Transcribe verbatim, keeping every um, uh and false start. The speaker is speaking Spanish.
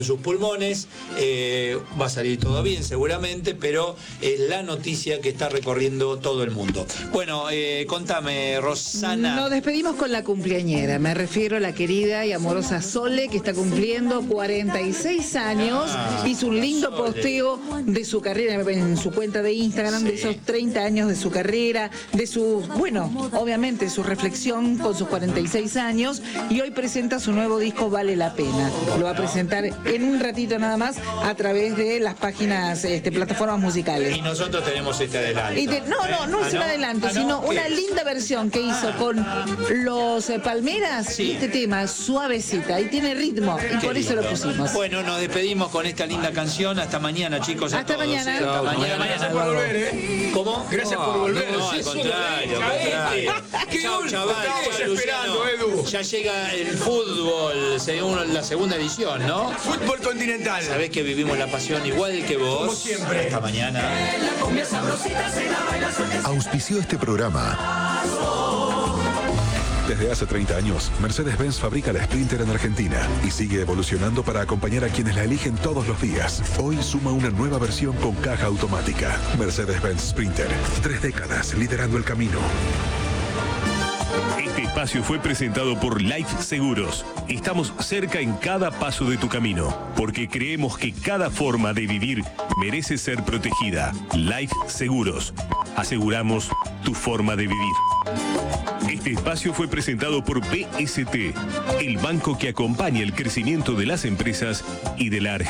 sus pulmones, eh, va a salir todo bien seguramente, pero es la noticia que está recorriendo todo el mundo. Bueno, eh, contame, Rosana. Nos despedimos con la cumpleañera, me refiero a la querida y amorosa Sole, que está cumpliendo cuarenta y seis años, ah, hizo un lindo Sole. posteo de su carrera en su cuenta de Instagram, sí. de esos treinta años de su carrera, de su, bueno, obviamente su reflexión con sus cuarenta y seis años, y hoy presenta su nuevo disco Vale la Pena. Lo va a presentar en un ratito nada más a través de las páginas, este, plataformas musicales. Y nosotros tenemos este adelanto. Y de, no, no, no es ¿Ah, un no? adelanto, ¿Ah, no? sino ¿Qué? una linda versión que hizo ah. con los eh, Palmeras, sí. este tema, suavecita, y tiene ritmo, y Qué por lindo. eso lo pusimos. Bueno, nos despedimos con esta linda canción. Hasta mañana, chicos. Hasta todos. mañana. Hasta Chao, mañana. Gracias por volver, ¿eh? ¿Cómo? Gracias oh, por volver. No, no al contrario, al contrario. ¿Qué Chau, chaval, estábamos chau, esperando, Edu? Ya llega el fútbol, según la segunda edición, ¿no? Fútbol continental. Sabés que vivimos la pasión igual que vos. Como siempre. Hasta mañana. Auspició este programa. Desde hace treinta años, Mercedes-Benz fabrica la Sprinter en Argentina y sigue evolucionando para acompañar a quienes la eligen todos los días. Hoy suma una nueva versión con caja automática. Mercedes-Benz Sprinter. Tres décadas liderando el camino. Este espacio fue presentado por Life Seguros. Estamos cerca en cada paso de tu camino, porque creemos que cada forma de vivir merece ser protegida. Life Seguros. Aseguramos tu forma de vivir. Este espacio fue presentado por B S T, el banco que acompaña el crecimiento de las empresas y de la Argentina.